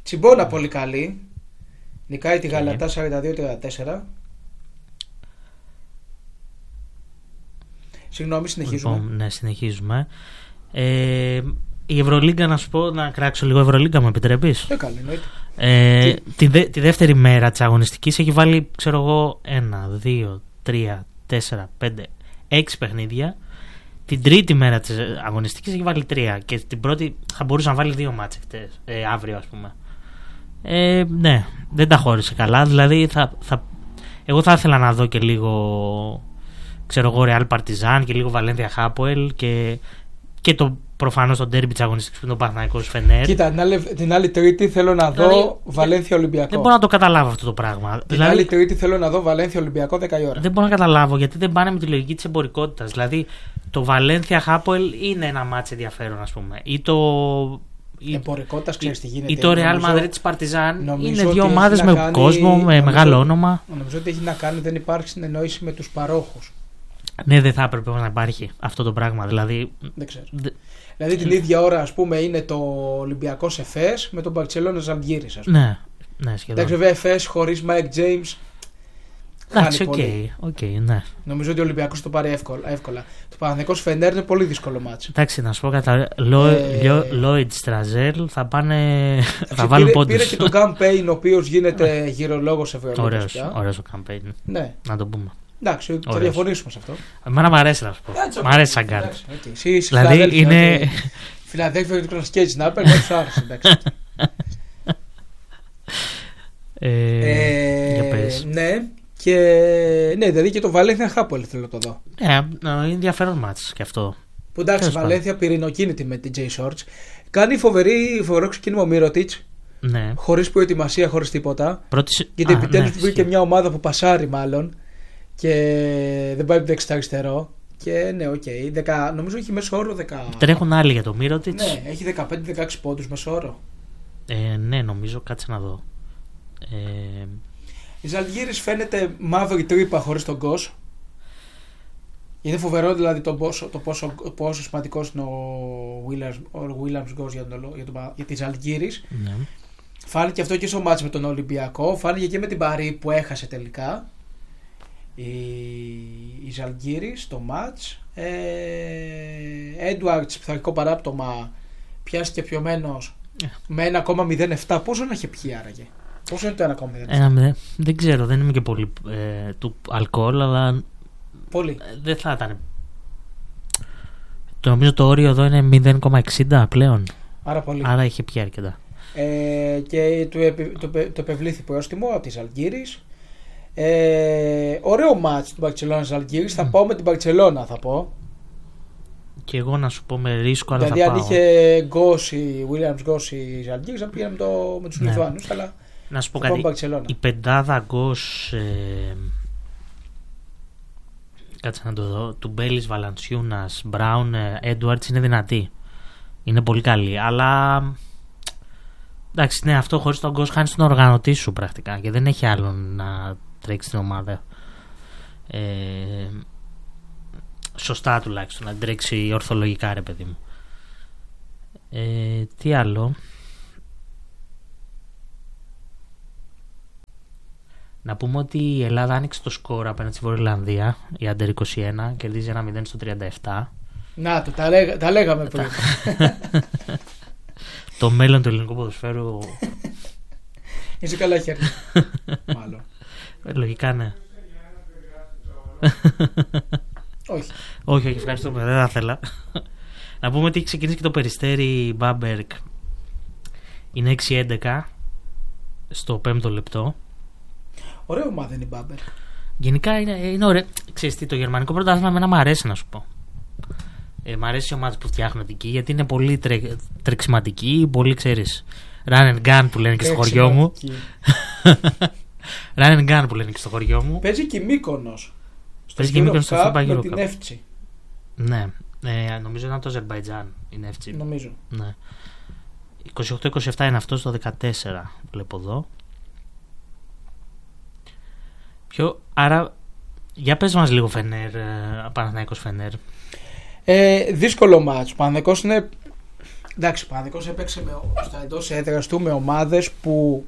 Τσιμπόνα πολύ καλή. Νικάει τη Γαλατά σαράντα δύο τριάντα τέσσερα. Συγγνώμη, συνεχίζουμε. Λοιπόν, ναι, συνεχίζουμε. Ε, η Ευρωλίγκα, να σου πω, να κράξω λίγο Ευρωλίγκα, μου επιτρέπεις? Ε, καλή, εννοείται. Ε, τη, δε, τη δεύτερη μέρα της αγωνιστικής έχει βάλει, ξέρω εγώ, ένα, δύο, τρία, τέσσερα, πέντε, έξι παιχνίδια. Την τρίτη μέρα της αγωνιστικής έχει βάλει τρία. Και την πρώτη θα μπορούσε να βάλει δύο μάτς ε, αύριο, ας πούμε. Ε, ναι, δεν τα χώρισε καλά. Δηλαδή, θα, θα, εγώ θα ήθελα να δω και λίγο, ξέρω εγώ, Real Partizan και λίγο Valencia Hapoel και, και το προφανώς το ντέρμπι της αγωνιστικής που είναι το Παναθηναϊκός Φενέρ. Κοίτα, την άλλη, την άλλη Τρίτη θέλω να δω δηλαδή, Βαλένθια Ολυμπιακό. Δεν μπορώ να το καταλάβω αυτό το πράγμα. Την δηλαδή, άλλη Τρίτη θέλω να δω Βαλένθια Ολυμπιακό δέκα η ώρα. Δεν μπορώ να καταλάβω γιατί δεν πάνε με τη λογική της εμπορικότητας. Δηλαδή, το Valencia Hapoel είναι ένα μάτς ενδιαφέρον, ας πούμε. Ή το. Εμπορικότητας, ξέρεις τι γίνεται. Ή το Real Madrid της Partizan. Είναι δύο ομάδες με κάνει, κόσμο, με νομίζω, μεγάλο όνομα. Νομίζω ότι έχει να κάνει, δεν υπάρχει συνεννόηση με τους παρόχους. Ναι, δεν θα έπρεπε να υπάρχει αυτό το πράγμα. Δηλαδή, δεν ξέρω. Δε... Δηλαδή την ίδια ώρα, ας πούμε, είναι το Ολυμπιακός Εφές με τον Μπαρτσελόνα Ζαλγκίρις. Ναι, ναι, σχεδόν. Εντάξει, βέβαια, Εφές χωρίς Μάικ Τζέιμς. Εντάξει, οκ, okay, okay, ναι. Νομίζω ότι ο Ολυμπιακός το πάρει εύκολα. εύκολα. Το Παναθηναϊκός Φενέρ είναι πολύ δύσκολο μάτσο. Εντάξει, να σου πω κατά. Λόιτ Στραζέλ θα πάνε. Θα βάλουν πήρε, πόντους. Πήρε και τον Campaign, ο οποίος γίνεται γυρολόγος ευρωλόγος. Ωραίος, ωραίος ο Campaign. Ναι. Να το πούμε. Εντάξει, θα διαφωνήσουμε σε αυτό. Εμένα μου αρέσει να σου πω. Μ' αρέσει σαν κάρτα. Okay. Δηλαδή είναι. Φιλαδέλφια και το Κλασικέιτ Σνάπερ, δεν σου άρεσε, εντάξει. Ε, ε, ναι, και ναι, δηλαδή και το Valencia Hapoel θέλω να το δω. Ναι, είναι ενδιαφέρον μάτς και αυτό. Που εντάξει, Valencia πυρηνοκίνητη με την J Shorts. Κάνει φοβερή, φοβερό ξεκίνημα ο Mirotic. Ναι. Χωρίς προετοιμασία, χωρίς τίποτα. Πρώτη... Γιατί επιτέλους ναι, βρήκε μια ομάδα που πασάρει μάλλον. Και δεν πάει από δεξιά αριστερό. Και ναι, οκ. Okay, νομίζω έχει μέσο όρο δέκα. Τρέχουν άλλοι για το Mirotic. Ναι, έχει δεκαπέντε δεκαέξι πόντους μέσο όρο. Ε, ναι, νομίζω, κάτσε να δω. Ε... Η Ζαλγκίρις φαίνεται μαύρη τρύπα χωρίς τον Γκος. Είναι φοβερό δηλαδή το πόσο, το πόσο, πόσο σημαντικός είναι ο Williams Γκος για, για, για τη Ζαλγκίρις. Ναι. Φάνηκε αυτό και στο μάτς με τον Ολυμπιακό. Φάνηκε και με την Παρί που έχασε τελικά. Η, η Ζαλγκίρις στο μάτς. Έντουαρτς, πειθαρχικό παράπτωμα, πιάστηκε πιωμένος yeah. με ένα κόμμα μηδέν επτά. Πόσο να είχε πιει άραγε? Πόσο είναι το ένα κόμμα μηδέν επτά? Ένα, δεν ξέρω, δεν είμαι και πολύ ε, του αλκοόλ, αλλά πολύ. Ε, δεν θα ήταν. Το νομίζω το όριο εδώ είναι μηδέν κόμμα εξήντα πλέον. Άρα πολύ. Άρα είχε πιει αρκετά. Ε, και του επι, το, το, το επευλήθη πρόστιμο από τη Ζαλγκίρις. Ε, ωραίο μάτς του Μπαρτσελόνα Ζαλγκίρις. Mm. Θα πάω με την Μπαρτσελόνα, θα πω. Και εγώ να σου πω με ρίσκο, αλλά δηλαδή, θα πάω. Δηλαδή αν είχε γκώσει, Williams γκώσει Ζαλγκίρις, θα πήγαμε το, με τους ναι. Λιθουάνους. Αλλά να σου πω κάτι. Η πεντάδα γκος. Ε, κάτσε να το δω. Του Μπέλης, Βαλανσιούνας, Μπράουν, Έντουαρτς είναι δυνατή. Είναι πολύ καλή. Αλλά. Εντάξει, ναι, αυτό χωρίς τον γκος χάνεις τον οργανωτή σου πρακτικά και δεν έχει άλλον να τρέξει την ομάδα. Ε, σωστά τουλάχιστον, να τρέξει ορθολογικά, ρε παιδί μου. Ε, τι άλλο. Να πούμε ότι η Ελλάδα άνοιξε το σκορ απέναντι στη Βόρεια Ιρλανδία, η Άντερ είκοσι ένα, κερδίζει ένα μηδέν στο τριάντα επτά. Να το, τα, λέγα, τα λέγαμε πριν. Το μέλλον του ελληνικού ποδοσφαίρου. Είσαι καλά χέρια. Μάλλον. Λογικά ναι. Όχι. Όχι, όχι, ευχαριστούμε. Δεν θα ήθελα. Να πούμε ότι έχει ξεκινήσει και το Περιστέρι Μπάμπερκ. Είναι έξι έντεκα στο πέμπτο λεπτό. Ωραία ομάδα είναι η Μπάμπερκ. Γενικά είναι, είναι ωραία. Ξέρεις τι, το γερμανικό πρωτάθλημα εμένα μου αρέσει να σου πω. Ε, μ' αρέσει οι ομάδες που φτιάχνουν εκεί γιατί είναι πολύ τρε, τρεξιματικοί, πολύ ξέρεις. Run and gun που λένε και στο χωριό μου. Run and gun που λένε και στο χωριό μου. Παίζει και Μύκονος. Παίζει και Μύκονος στο FIBA με την Εύτσι. Ναι, ε, νομίζω είναι το Αζερμπαϊτζάν. Είναι Εύτσι. Νομίζω. Ναι. είκοσι οκτώ είκοσι επτά είναι αυτό στο δεκατέσσερα. Βλέπω εδώ. Ποιο, άρα, για πες μας λίγο Φενέρ, Παναθηναϊκός Φενέρ. Ε, δύσκολο μάτς. Ο Παναθηναϊκός είναι Εντάξει, ο Παναθηναϊκός έπαιξε με, στα εντός έδρας του με ομάδες που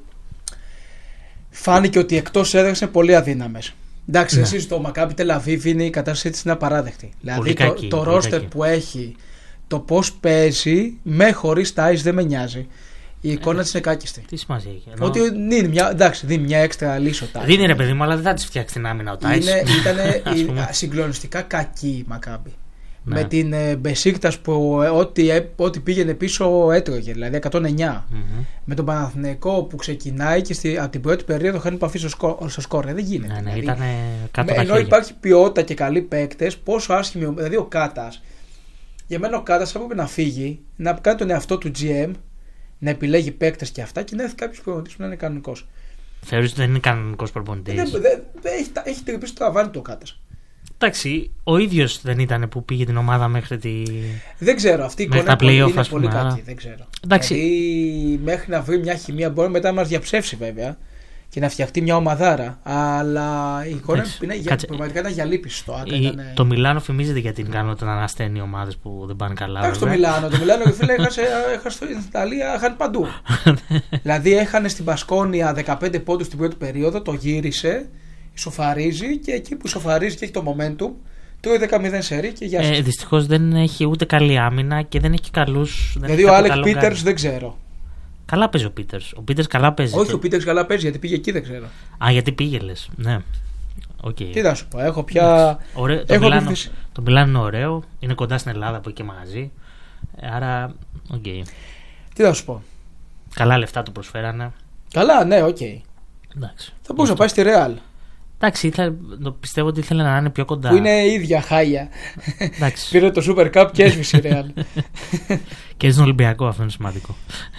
φάνηκε ότι εκτός έδρας είναι πολύ αδύναμες. Εντάξει, ναι. Εσείς το Μακάμπι Τελ-Αβίβ είναι η κατάσταση της είναι απαράδεκτη. Δηλαδή κακή, το, το ρόστερ που έχει, το πώς παίζει, με χωρίς Τάις δεν με νοιάζει. Η εικόνα ε, της είναι κάκιστη. Τι σημασία έχει. Ενώ... Ότι δίνει μια, εντάξει, δίνει μια έξτρα λύση ο Τάις. Δίνει ρε παιδί μου, αλλά δεν θα της φτιάξει την άμυνα ο Τάις. Ήταν συγκλονιστικά κακή η Μακάμπι. Ναι. Με την ε, Μπεσίκτας που ε, ό,τι, ε, ό,τι πήγαινε πίσω έτρωγε, δηλαδή εκατόν εννιά. Mm-hmm. Με τον Παναθηναϊκό που ξεκινάει και στη, από την πρώτη περίοδο χάνει επαφή στο σκορ. Στο σκορ. Ε, δεν γίνεται. Ναι, ναι, δηλαδή, ήταν κάτω τα ενώ χέρια. Υπάρχει ποιότητα και καλοί παίκτες, πόσο άσχημοι. Δηλαδή ο Κάτας, για μένα ο Κάτας έπρεπε να φύγει, να κάνει τον εαυτό του τζι εμ, να επιλέγει παίκτες και αυτά και να έρθει κάποιος προπονητής που να είναι κανονικός. Θεωρείς ότι δεν είναι κανονικός προπονητής? Δεν, δεν, δεν, έχει, έχει τρυπήσει το ταβάνι του ο Κάτας. Εντάξει, ο ίδιος δεν ήταν που πήγε την ομάδα μέχρι τη. Δεν ξέρω, αυτή η εικόνα είναι, είναι πολύ κακή. Δεν ξέρω. Εντάξει. Δηλαδή, μέχρι να βρει μια χημεία μπορεί μετά να μας διαψεύσει βέβαια και να φτιαχτεί μια ομαδάρα. Αλλά η εικόνα είναι για, πραγματικά ήταν για λύπηση στο Άκα. Η... Ήταν... Το Μιλάνο φημίζεται για την ικανότητα να ανασταίνει ομάδες που δεν πάνε καλά. Εντάξει, το Μιλάνο. Το Μιλάνο και φίλε έχασε, έχασε στην Ιταλία, έχανε παντού. Δηλαδή, έχανε στην Πασκόνια δεκαπέντε πόντους στην πρώτη περίοδο, το γύρισε. Σοφαρίζει και εκεί που σοφαρίζει και έχει το momentum, τρώει δέκα μηδέν σερί και γεια σας. Ε, δυστυχώς δεν έχει ούτε καλή άμυνα και δεν έχει καλούς. Δηλαδή ο Άλεκ Πίτερς δεν ξέρω. Καλά παίζει ο Πίτερς. Ο Πίτερς καλά παίζει. Όχι, ο Πίτερς καλά παίζει γιατί πήγε εκεί, δεν ξέρω. Α, γιατί πήγε λες. Ναι. Okay. Τι θα σου πω, έχω πια. Ωραίο, το, έχω Μιλάνο, το Μιλάνο είναι ωραίο, είναι κοντά στην Ελλάδα που εκεί μαζί. Άρα, οκ. Okay. Τι θα σου πω. Καλά λεφτά του προσφέρανε. Καλά, ναι, οκ. Okay. Θα μπορούσε να πάει στη Real. Εντάξει, ήθελα, πιστεύω ότι ήθελε να είναι πιο κοντά. Που είναι η ίδια χάλια. Πήρε το Super Cup και έσβησε η Real. Και στον Ολυμπιακό, αυτό είναι σημαντικό.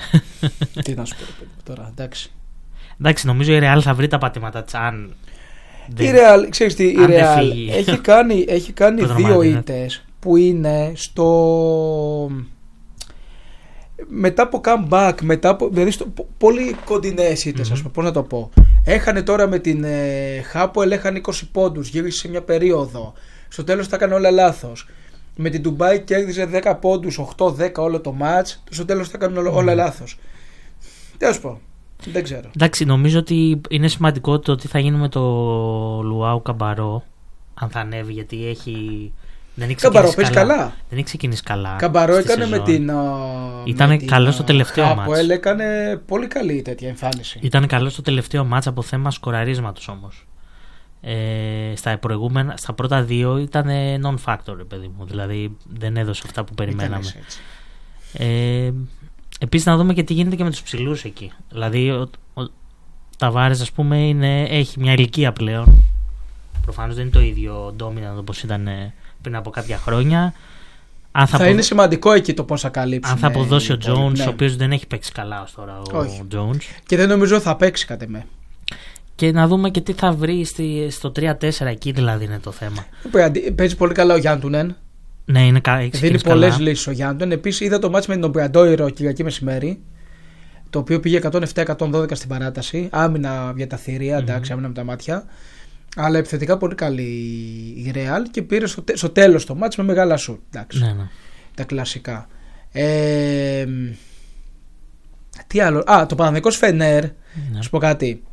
Τι να σου πω τώρα, εντάξει. Εντάξει, νομίζω η Real θα βρει τα πατήματα της αν. Η Real, ξέρεις τι, η Real έχει κάνει, έχει κάνει δύο ήττες που είναι στο. Μετά από comeback, μετά από, δηλαδή στο, πολύ κοντινές ήττες, mm-hmm. ας πούμε, πώς να το πω. Έχανε τώρα με την ε, Χάπολ, έχανε είκοσι πόντους, γύρισε σε μια περίοδο. Στο τέλος τα έκανε όλα λάθος. Με την Ντουμπάι κέρδιζε δέκα πόντους, οκτώ δέκα όλο το μάτς. Στο τέλος τα έκανε όλα, όλα λάθος. Τι να σου πω, δεν ξέρω. Εντάξει, νομίζω ότι είναι σημαντικό το τι θα γίνει με το Λουάου Καμπαρό, αν θα ανέβει, γιατί έχει. Δεν Καμπαρό παίζει καλά. Δεν έχει ξεκινήσει καλά. Καμπαρό έκανε σεζόν. με την. Ήταν καλό στο τελευταίο μάτς. Χάπολ έκανε πολύ καλή τέτοια εμφάνιση. Ήταν καλό στο τελευταίο μάτς από θέμα σκοραρίσματος όμως. Ε, στα προηγούμενα, στα πρώτα δύο ήταν non-factor, παιδί μου. Δηλαδή δεν έδωσε αυτά που περιμέναμε. Ε, επίσης να δούμε και τι γίνεται και με τους ψηλούς εκεί. Δηλαδή ο, ο, ο Ταβάρες, ας πούμε, είναι, έχει μια ηλικία πλέον. Προφανώς δεν είναι το ίδιο dominant όπως ήταν πριν από κάποια χρόνια. Αν θα θα αποδ... είναι σημαντικό εκεί το πώς θα καλύψει. Αν θα αποδώσει ο Jones, ναι. ο οποίος δεν έχει παίξει καλά ως τώρα ο Όχι. Jones. Και δεν νομίζω θα παίξει κατ' εμέ. Και να δούμε και τι θα βρει στη, στο τρία τέσσερα εκεί, δηλαδή είναι το θέμα. Παίζει πολύ καλά ο Γιάντουνεν. Ναι, είναι κα... δίνει πολλές λύσεις ο Γιάντουνεν. Επίσης είδα το μάτς με τον Μπραντόιρο Κυριακή μεσημέρι, το οποίο πήγε εκατόν επτά εκατόν δώδεκα στην παράταση. Άμυνα για τα θηρία, mm-hmm. εντάξει, άμυνα με τα μάτια. Αλλά επιθετικά πολύ καλή η Real και πήρε στο, στο τέλος το μάτς με μεγάλα σουτ. Ναι, ναι. Τα κλασικά. Ε, τι άλλο. Α, το Παναθηναϊκός Φενέρ. Ναι. Να σου πω κάτι.